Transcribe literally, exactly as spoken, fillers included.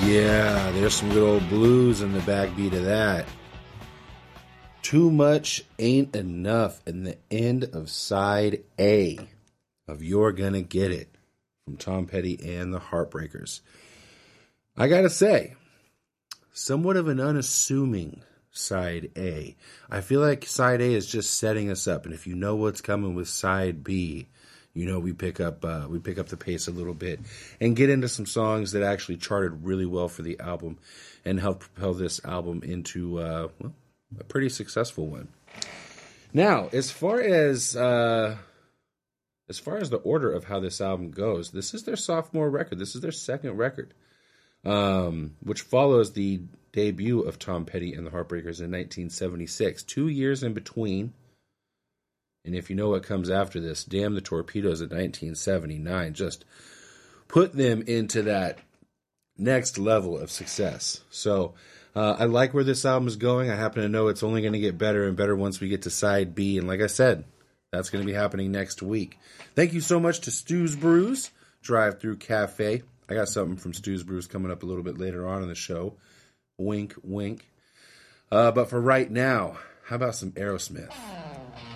Yeah, there's some good old blues in the backbeat of that. Too Much Ain't Enough in the end of side A of You're Gonna Get It from Tom Petty and the Heartbreakers. I gotta say, somewhat of an unassuming side A. I feel like side A is just setting us up, and if you know what's coming with side B, you know we pick up uh, we pick up the pace a little bit and get into some songs that actually charted really well for the album and helped propel this album into uh, well, a pretty successful one. Now, as far as uh, as far as the order of how this album goes, this is their sophomore record. This is their second record, um, which follows the debut of Tom Petty and the Heartbreakers in nineteen seventy-six. Two years in between. And if you know what comes after this, Damn the Torpedoes in nineteen seventy-nine just put them into that next level of success. So uh, I like where this album is going. I happen to know it's only going to get better and better once we get to side B. And like I said, that's going to be happening next week. Thank you so much to Stu's Brews, Drive Through Cafe. I got something from Stu's Brews coming up a little bit later on in the show. Wink, wink. Uh, but for right now, how about some Aerosmith?